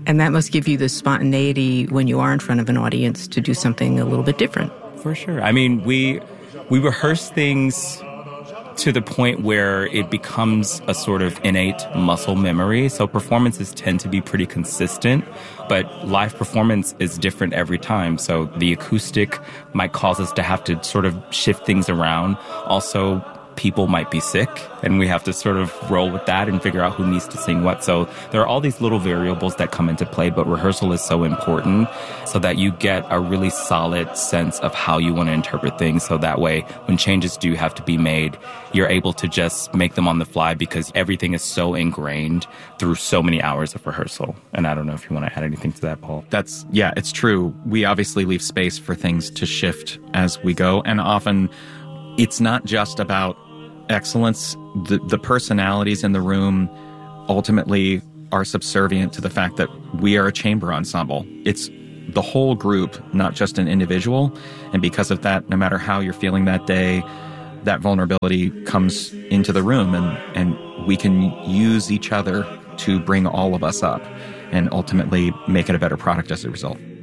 And that must give you the spontaneity when you are in front of an audience to do something a little bit different. For sure. I mean, we rehearse things to the point where it becomes a sort of innate muscle memory. So performances tend to be pretty consistent, but live performance is different every time. So the acoustic might cause us to have to sort of shift things around. Also, people might be sick, and we have to sort of roll with that and figure out who needs to sing what. So there are all these little variables that come into play, but rehearsal is so important so that you get a really solid sense of how you want to interpret things. So that way, when changes do have to be made, you're able to just make them on the fly because everything is so ingrained through so many hours of rehearsal. And I don't know if you want to add anything to that, Paul. Yeah, it's true. We obviously leave space for things to shift as we go. And often it's not just about excellence. The personalities in the room ultimately are subservient to the fact that we are a chamber ensemble. It's the whole group, not just an individual. And because of that, no matter how you're feeling that day, that vulnerability comes into the room, and we can use each other to bring all of us up and ultimately make it a better product as a result.